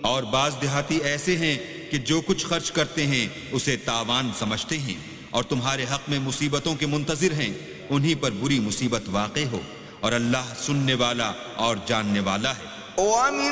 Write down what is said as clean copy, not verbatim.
और बाज देहाती ऐसे हैं कि जो कुछ खर्च करते हैं उसे तावान समझते हैं और तुम्हारे हक में मुसीबतों के मुंतजिर हैं, उन्हीं पर बुरी मुसीबत वाक़े हो, और अल्लाह सुनने वाला और जानने वाला है।